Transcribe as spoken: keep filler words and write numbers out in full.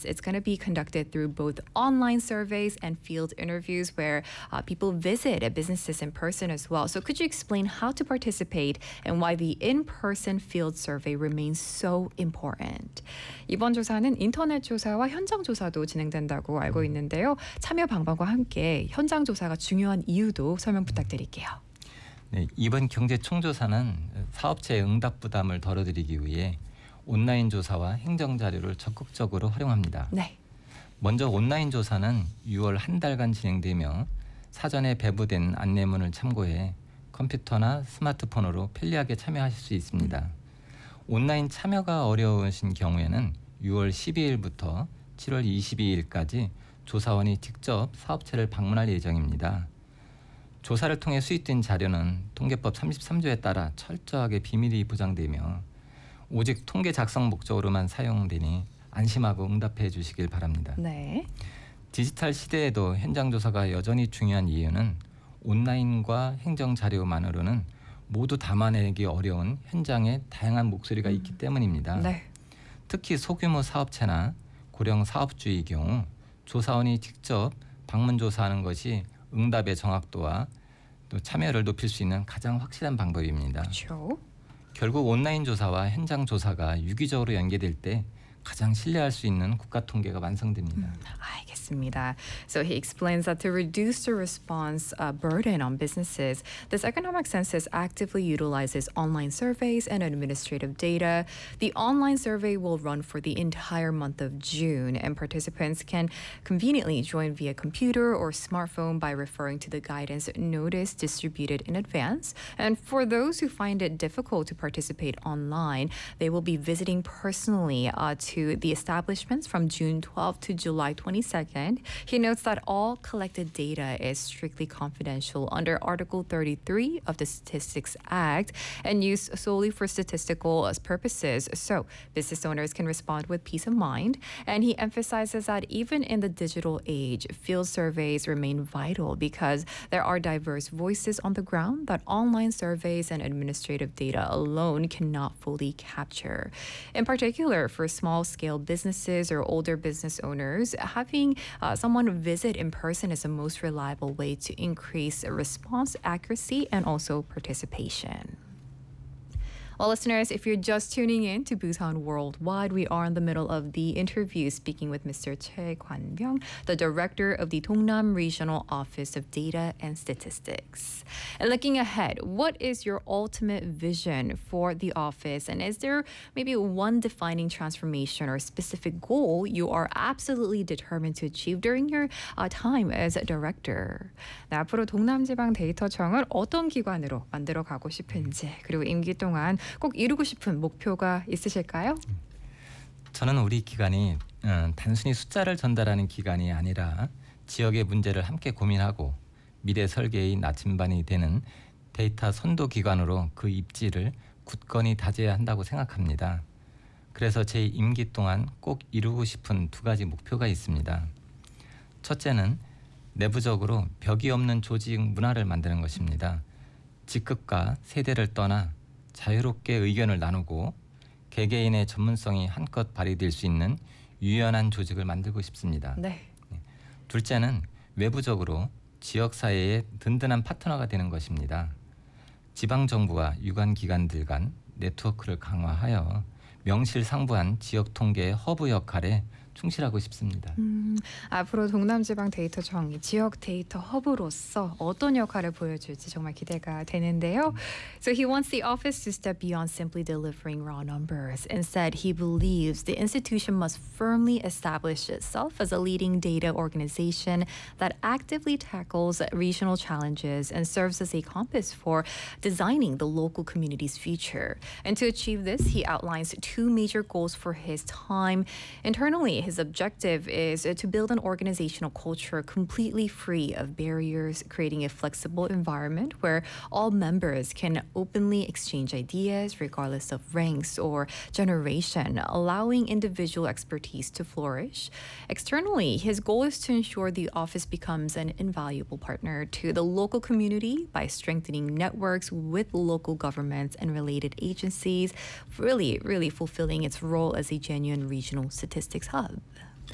it's going to be conducted through both online surveys and field interviews where uh, people visit businesses in person as well. So could you explain how to participate and why the in-person field survey remains so important? 이번 조사는 인터넷 조사와 현장 조사도 진행된다고 알고 있는데요. 참여 방법과 함께 현장 조사가 중요한 이유도 설명 부탁드릴게요. 네, 이번 경제 총조사는 사업체의 응답 부담을 덜어드리기 위해 온라인 조사와 행정 자료를 적극적으로 활용합니다. 네. 먼저 온라인 조사는 유월 한 달간 진행되며 사전에 배부된 안내문을 참고해 컴퓨터나 스마트폰으로 편리하게 참여하실 수 있습니다. 온라인 참여가 어려우신 경우에는 유월 십이일부터 칠월 이십이일까지 조사원이 직접 사업체를 방문할 예정입니다. 조사를 통해 수집된 자료는 통계법 삼십삼조에 따라 철저하게 비밀이 보장되며 오직 통계 작성 목적으로만 사용되니 안심하고 응답해 주시길 바랍니다. 네. 디지털 시대에도 현장 조사가 여전히 중요한 이유는 온라인과 행정 자료만으로는 모두 담아내기 어려운 현장의 다양한 목소리가 있기 때문입니다. 네. 특히 소규모 사업체나 고령 사업주의 경우 조사원이 직접 방문 조사하는 것이 응답의 정확도와 또 참여를 높일 수 있는 가장 확실한 방법입니다. 그렇죠. 결국 온라인 조사와 현장 조사가 유기적으로 연계될 때 가장 신뢰할 수 있는 국가 통계가 완성됩니다. 음, 알겠습니다. So he explains that to reduce the response uh, burden on businesses, this economic census actively utilizes online surveys and administrative data. The online survey will run for the entire month of June, and participants can conveniently join via computer or smartphone by referring to the guidance notice distributed in advance. And for those who find it difficult to participate online, they will be visiting personally uh, to to the establishments from June twelfth to July twenty-second. He notes that all collected data is strictly confidential under Article thirty-three of the Statistics Act and used solely for statistical purposes, so business owners can respond with peace of mind. And he emphasizes that even in the digital age, field surveys remain vital because there are diverse voices on the ground that online surveys and administrative data alone cannot fully capture. In particular, for small scale businesses or older business owners, having uh, someone visit in person is the most reliable way to increase response accuracy and also participation. Well, listeners, if you're just tuning in to Busan Worldwide, we are in the middle of the interview speaking with Mister Choi Kwan-byung, the director of the Dongnam Regional Office of Data and Statistics. And looking ahead, what is your ultimate vision for the office? And is there maybe one defining transformation or specific goal you are absolutely determined to achieve during your uh, time as a director? 네, 앞으로 동남지방데이터청을 어떤 기관으로 만들어 가고 싶은지, 그리고 임기 동안 꼭 이루고 싶은 목표가 있으실까요? 저는 우리 기관이 음, 단순히 숫자를 전달하는 기관이 아니라 지역의 문제를 함께 고민하고 미래 설계의 나침반이 되는 데이터 선도 기관으로 그 입지를 굳건히 다져야 한다고 생각합니다. 그래서 제 임기 동안 꼭 이루고 싶은 두 가지 목표가 있습니다. 첫째는 내부적으로 벽이 없는 조직 문화를 만드는 것입니다. 직급과 세대를 떠나 자유롭게 의견을 나누고 개개인의 전문성이 한껏 발휘될 수 있는 유연한 조직을 만들고 싶습니다. 네. 둘째는 외부적으로 지역사회의 든든한 파트너가 되는 것입니다. 지방정부와 유관기관들 간 네트워크를 강화하여 명실상부한 지역 통계의 허브 역할에 충실하고 싶습니다. 음, 앞으로 동남지방데이터청이 지역 데이터 허브로서 어떤 역할을 보여줄지 정말 기대가 되는데요. So he wants the office to step beyond simply delivering raw numbers. Instead, he believes the institution must firmly establish itself as a leading data organization that actively tackles regional challenges and serves as a compass for designing the local community's future. And to achieve this, he outlines two major goals for his time. Internally, his objective is to build an organizational culture completely free of barriers, creating a flexible environment where all members can openly exchange ideas regardless of ranks or generation, allowing individual expertise to flourish. Externally, his goal is to ensure the office becomes an invaluable partner to the local community by strengthening networks with local governments and related agencies, really, really fulfilling its role as a genuine regional statistics hub.